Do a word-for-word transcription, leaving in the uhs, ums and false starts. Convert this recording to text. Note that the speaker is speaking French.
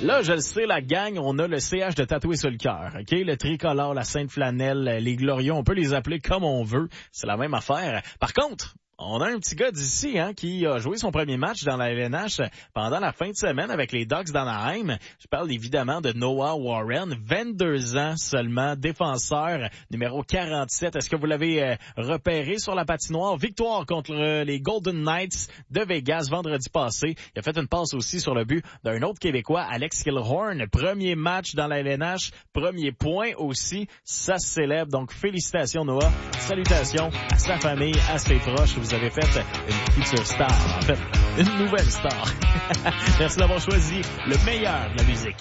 Là, je le sais, la gang, on a le C H de tatoué sur le cœur, OK? Le tricolore, la sainte flanelle, les glorieux, on peut les appeler comme on veut. C'est la même affaire. Par contre, on a un petit gars d'ici hein, qui a joué son premier match dans la L N H pendant la fin de semaine avec les Ducks d'Anaheim. Je parle évidemment de Noah Warren, vingt-deux ans seulement, défenseur numéro quarante-sept. Est-ce que vous l'avez euh, repéré sur la patinoire? Victoire contre euh, les Golden Knights de Vegas vendredi passé. Il a fait une passe aussi sur le but d'un autre Québécois, Alex Killorn. Premier match dans la L N H, premier point aussi. Ça se célèbre. Donc félicitations Noah. Salutations à sa famille, à ses proches. Vous avez fait une future star, en fait, une nouvelle star. Merci d'avoir choisi le meilleur de la musique.